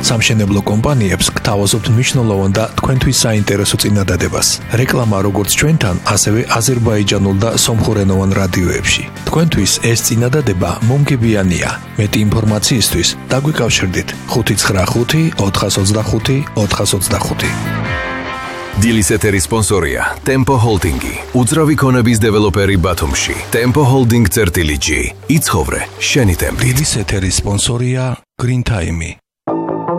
სამშენებლო კომპანიებს გთავაზობთ მნიშვნელოვან და თქვენთვის საინტერესო წინადადებას. რეკლამა როგორც ჩვენთან, ასევე აზერბაიჯანულ და სომხურენოვან რადიოებში. თქვენთვის ეს წინადადება მომგებიანია. მეტი ინფორმაციისთვის დაგვიკავშირდით 595 425 425. დილის ეთერის სპონსორია Tempo Holding-ი, უძრავი ქონების დეველოპერი ბათუმში. Tempo Holding-G. იცხოვრე შენი ტემპი. დილის ეთერის სპონსორია Green Time-ი.